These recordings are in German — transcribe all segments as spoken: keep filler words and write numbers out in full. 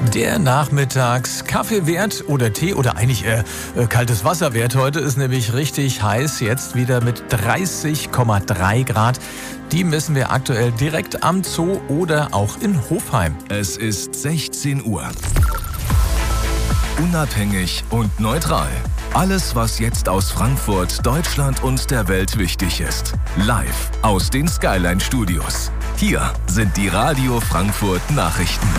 Der Nachmittags-Kaffeewert oder Tee oder eigentlich äh, äh, kaltes Wasserwert heute ist nämlich richtig heiß. Jetzt wieder mit dreißig Komma drei Grad. Die messen wir aktuell direkt am Zoo oder auch in Hofheim. Es ist sechzehn Uhr. Unabhängig und neutral. Alles, was jetzt aus Frankfurt, Deutschland und der Welt wichtig ist. Live aus den Skyline Studios. Hier sind die Radio Frankfurt Nachrichten.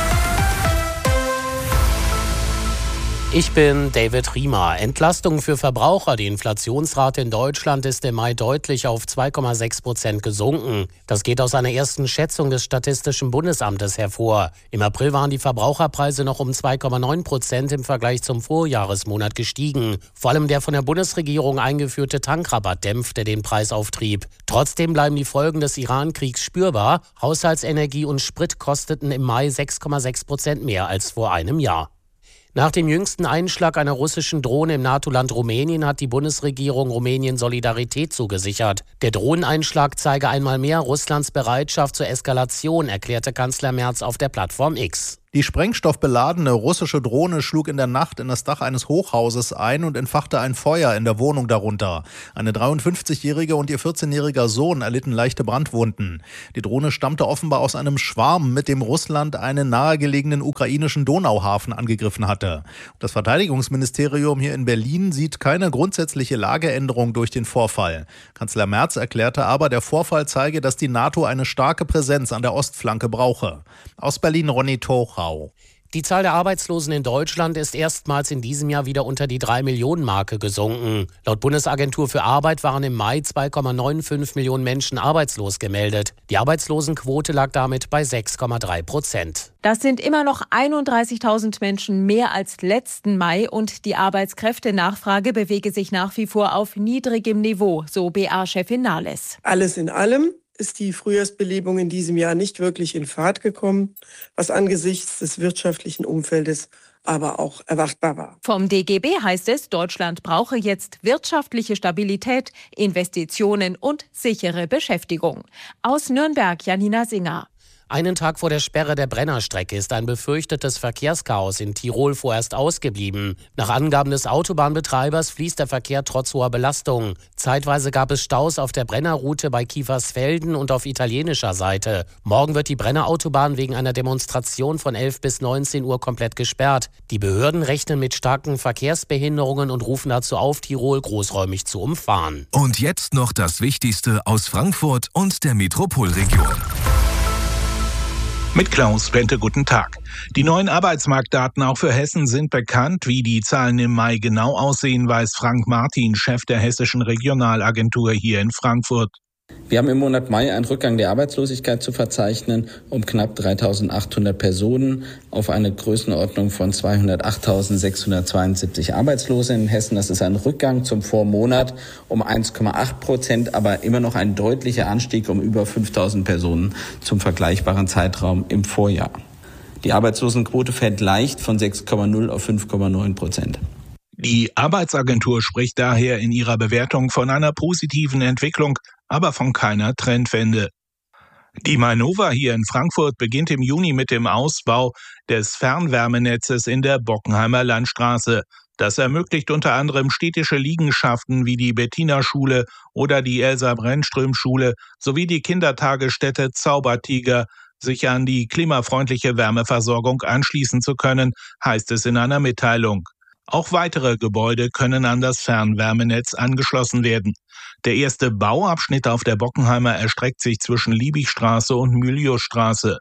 Ich bin David Riemer. Entlastung für Verbraucher. Die Inflationsrate in Deutschland ist im Mai deutlich auf zwei Komma sechs Prozent gesunken. Das geht aus einer ersten Schätzung des Statistischen Bundesamtes hervor. Im April waren die Verbraucherpreise noch um zwei Komma neun Prozent im Vergleich zum Vorjahresmonat gestiegen. Vor allem der von der Bundesregierung eingeführte Tankrabatt dämpfte den Preisauftrieb. Trotzdem bleiben die Folgen des Iran-Kriegs spürbar. Haushaltsenergie und Sprit kosteten im Mai sechs Komma sechs Prozent mehr als vor einem Jahr. Nach dem jüngsten Einschlag einer russischen Drohne im NATO-Land Rumänien hat die Bundesregierung Rumänien Solidarität zugesichert. Der Drohneneinschlag zeige einmal mehr Russlands Bereitschaft zur Eskalation, erklärte Kanzler Merz auf der Plattform X. Die sprengstoffbeladene russische Drohne schlug in der Nacht in das Dach eines Hochhauses ein und entfachte ein Feuer in der Wohnung darunter. Eine dreiundfünfzigjährige und ihr vierzehnjähriger Sohn erlitten leichte Brandwunden. Die Drohne stammte offenbar aus einem Schwarm, mit dem Russland einen nahegelegenen ukrainischen Donauhafen angegriffen hatte. Das Verteidigungsministerium hier in Berlin sieht keine grundsätzliche Lageänderung durch den Vorfall. Kanzler Merz erklärte aber, der Vorfall zeige, dass die NATO eine starke Präsenz an der Ostflanke brauche. Aus Berlin Ronny Tochau. Die Zahl der Arbeitslosen in Deutschland ist erstmals in diesem Jahr wieder unter die drei Millionen Marke gesunken. Laut Bundesagentur für Arbeit waren im Mai zwei Komma fünfundneunzig Millionen Menschen arbeitslos gemeldet. Die Arbeitslosenquote lag damit bei sechs Komma drei Prozent. Das sind immer noch einunddreißigtausend Menschen mehr als letzten Mai und die Arbeitskräftenachfrage bewege sich nach wie vor auf niedrigem Niveau, so B A-Chefin Nahles. Alles in allem ist die Frühjahrsbelebung in diesem Jahr nicht wirklich in Fahrt gekommen, was angesichts des wirtschaftlichen Umfeldes aber auch erwartbar war. Vom D G B heißt es, Deutschland brauche jetzt wirtschaftliche Stabilität, Investitionen und sichere Beschäftigung. Aus Nürnberg Janina Singer. Einen Tag vor der Sperre der Brennerstrecke ist ein befürchtetes Verkehrschaos in Tirol vorerst ausgeblieben. Nach Angaben des Autobahnbetreibers fließt der Verkehr trotz hoher Belastung. Zeitweise gab es Staus auf der Brennerroute bei Kiefersfelden und auf italienischer Seite. Morgen wird die Brennerautobahn wegen einer Demonstration von elf bis neunzehn Uhr komplett gesperrt. Die Behörden rechnen mit starken Verkehrsbehinderungen und rufen dazu auf, Tirol großräumig zu umfahren. Und jetzt noch das Wichtigste aus Frankfurt und der Metropolregion. Mit Klaus Bente, guten Tag. Die neuen Arbeitsmarktdaten auch für Hessen sind bekannt. Wie die Zahlen im Mai genau aussehen, weiß Frank Martin, Chef der Hessischen Regionalagentur hier in Frankfurt. Wir haben im Monat Mai einen Rückgang der Arbeitslosigkeit zu verzeichnen um knapp dreitausendachthundert Personen auf eine Größenordnung von zweihundertachttausendsechshundertzweiundsiebzig Arbeitslose in Hessen. Das ist ein Rückgang zum Vormonat um eins Komma acht Prozent, aber immer noch ein deutlicher Anstieg um über fünftausend Personen zum vergleichbaren Zeitraum im Vorjahr. Die Arbeitslosenquote fällt leicht von sechs Komma null auf fünf Komma neun Prozent. Die Arbeitsagentur spricht daher in ihrer Bewertung von einer positiven Entwicklung, aber von keiner Trendwende. Die Mainova hier in Frankfurt beginnt im Juni mit dem Ausbau des Fernwärmenetzes in der Bockenheimer Landstraße. Das ermöglicht unter anderem städtische Liegenschaften wie die Bettina-Schule oder die Elsa-Brennström-Schule sowie die Kindertagesstätte Zaubertiger, sich an die klimafreundliche Wärmeversorgung anschließen zu können, heißt es in einer Mitteilung. Auch weitere Gebäude können an das Fernwärmenetz angeschlossen werden. Der erste Bauabschnitt auf der Bockenheimer erstreckt sich zwischen Liebigstraße und Mühliusstraße.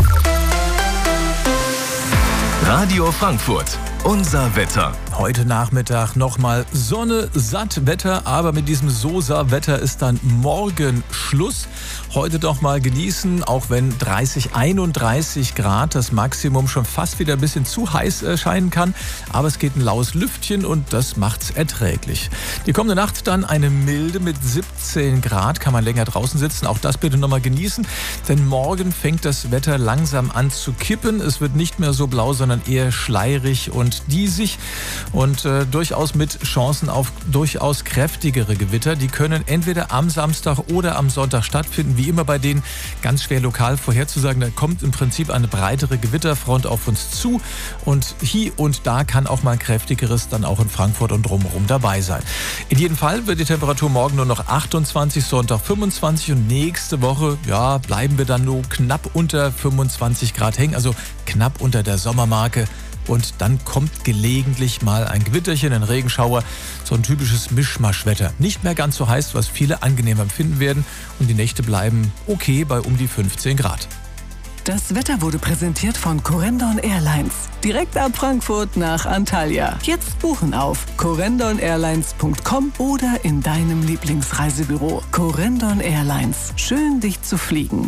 Radio Frankfurt, unser Wetter. Heute Nachmittag nochmal Sonne, satt Wetter, aber mit diesem Sosa-Wetter ist dann morgen Schluss. Heute doch mal genießen, auch wenn dreißig, einunddreißig Grad das Maximum schon fast wieder ein bisschen zu heiß erscheinen kann. Aber es geht ein laues Lüftchen und das macht's erträglich. Die kommende Nacht dann eine milde mit siebzehn Grad, kann man länger draußen sitzen. Auch das bitte nochmal genießen, denn morgen fängt das Wetter langsam an zu kippen. Es wird nicht mehr so blau, sondern eher schleierig und diesig. und äh, durchaus mit Chancen auf durchaus kräftigere Gewitter. Die können entweder am Samstag oder am Sonntag stattfinden. Wie immer bei denen ganz schwer lokal vorherzusagen. Da kommt im Prinzip eine breitere Gewitterfront auf uns zu und hier und da kann auch mal ein kräftigeres dann auch in Frankfurt und drumherum dabei sein. In jedem Fall wird die Temperatur morgen nur noch achtundzwanzig, Sonntag fünfundzwanzig und nächste Woche, ja, bleiben wir dann nur knapp unter fünfundzwanzig Grad hängen, also knapp unter der Sommermarke. Und dann kommt gelegentlich mal ein Gewitterchen, ein Regenschauer, so ein typisches Mischmaschwetter. Nicht mehr ganz so heiß, was viele angenehm empfinden werden und die Nächte bleiben okay bei um die fünfzehn Grad. Das Wetter wurde präsentiert von Corendon Airlines. Direkt ab Frankfurt nach Antalya. Jetzt buchen auf corendon airlines punkt com oder in deinem Lieblingsreisebüro. Corendon Airlines. Schön, dich zu fliegen.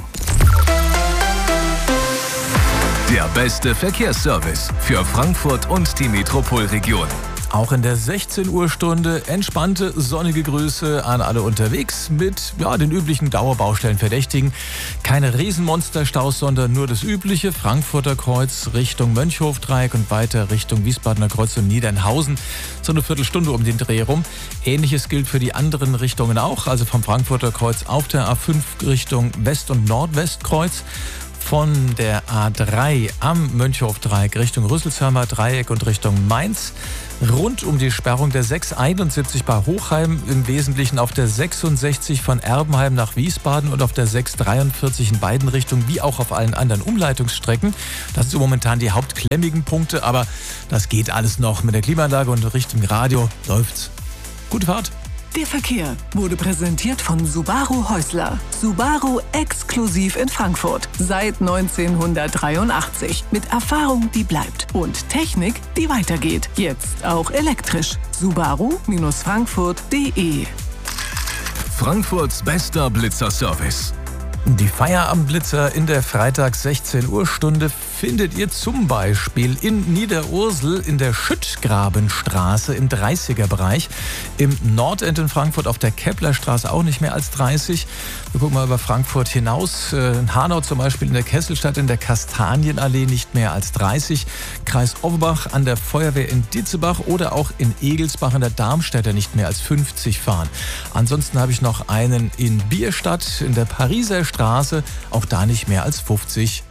Der beste Verkehrsservice für Frankfurt und die Metropolregion. Auch in der sechzehn Uhr Stunde entspannte, sonnige Grüße an alle unterwegs mit ja, den üblichen Dauerbaustellenverdächtigen. Keine Riesenmonsterstaus, sondern nur das übliche Frankfurter Kreuz Richtung Mönchhofdreieck und weiter Richtung Wiesbadener Kreuz und Niedernhausen. So eine Viertelstunde um den Dreh rum. Ähnliches gilt für die anderen Richtungen auch, also vom Frankfurter Kreuz auf der A fünf Richtung West- und Nordwestkreuz. Von der A drei am Mönchhofdreieck Richtung Rüsselsheimer Dreieck und Richtung Mainz. Rund um die Sperrung der sechs einundsiebzig bei Hochheim, im Wesentlichen auf der sechsundsechzig von Erbenheim nach Wiesbaden und auf der sechs dreiundvierzig in beiden Richtungen, wie auch auf allen anderen Umleitungsstrecken. Das sind momentan die hauptklemmigen Punkte, aber das geht alles noch. Mit der Klimaanlage und Richtung Radio läuft's. Gute Fahrt! Der Verkehr wurde präsentiert von Subaru Häusler. Subaru exklusiv in Frankfurt. Seit neunzehnhundertdreiundachtzig. Mit Erfahrung, die bleibt. Und Technik, die weitergeht. Jetzt auch elektrisch. Subaru Frankfurt punkt de. Frankfurts bester Blitzerservice. Die Feierabendblitzer in der Freitag sechzehn Uhr Stunde findet ihr zum Beispiel in Niederursel in der Schüttgrabenstraße im dreißiger Bereich, im Nordend in Frankfurt auf der Keplerstraße auch nicht mehr als dreißig. Wir gucken mal über Frankfurt hinaus. In Hanau zum Beispiel in der Kesselstadt in der Kastanienallee nicht mehr als dreißig. Kreis Offenbach an der Feuerwehr in Ditzebach oder auch in Egelsbach an der Darmstädter nicht mehr als fünfzig fahren. Ansonsten habe ich noch einen in Bierstadt in der Pariser Straße, auch da nicht mehr als fünfzig.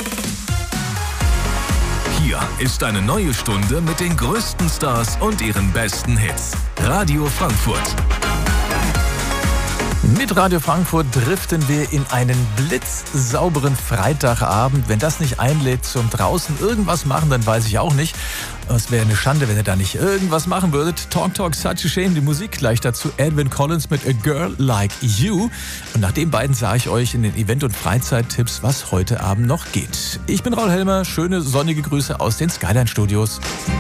Hier ist eine neue Stunde mit den größten Stars und ihren besten Hits. Radio Frankfurt. Mit Radio Frankfurt driften wir in einen blitzsauberen Freitagabend. Wenn das nicht einlädt zum draußen irgendwas machen, dann weiß ich auch nicht. Es wäre eine Schande, wenn ihr da nicht irgendwas machen würdet. Talk Talk Such a Shame, die Musik gleich dazu. Edwin Collins mit A Girl Like You. Und nach den beiden sage ich euch in den Event- und Freizeittipps, was heute Abend noch geht. Ich bin Raul Helmer, schöne sonnige Grüße aus den Skyline Studios.